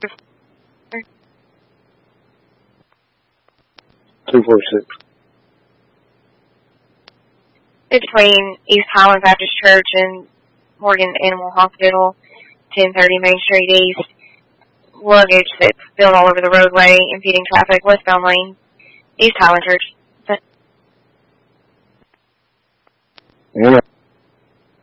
246. Between East Highland Baptist Church and Morgan Animal Hospital, 1030 Main Street East. Luggage that's spilled all over the roadway, impeding traffic, westbound lane, East Highland Church. Yeah.